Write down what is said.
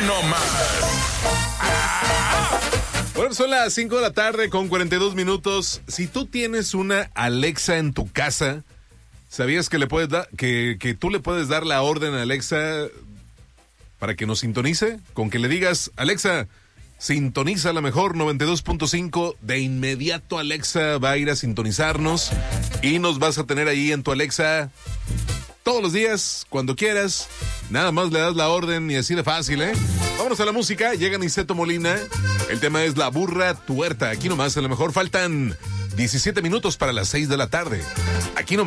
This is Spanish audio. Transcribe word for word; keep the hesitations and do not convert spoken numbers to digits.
no más. Bueno, son las cinco de la tarde con cuarenta y dos minutos. Si tú tienes una Alexa en tu casa, ¿sabías que le puedes dar, que, que tú le puedes dar la orden a Alexa para que nos sintonice? Con que le digas, Alexa, sintoniza la mejor noventa y dos punto cinco, de inmediato Alexa va a ir a sintonizarnos y nos vas a tener ahí en tu Alexa todos los días, cuando quieras. Nada más le das la orden y así de fácil, ¿eh? Vámonos a la música, llega Niceto Molina. El tema es La Burra Tuerta. Aquí nomás, a lo mejor faltan diecisiete minutos para las seis de la tarde. Aquí nomás.